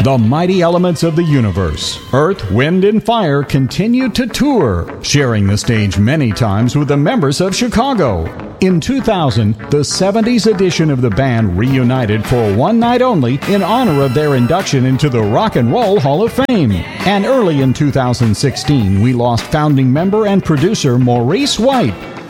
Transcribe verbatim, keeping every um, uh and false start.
The mighty elements of the universe, Earth, Wind, and Fire, continue to tour, sharing the stage many times with the members of Chicago. In two thousand, the seventies edition of the band reunited for one night only in honor of their induction into the Rock and Roll Hall of Fame. And early in two thousand sixteen, we lost founding member and producer Maurice White,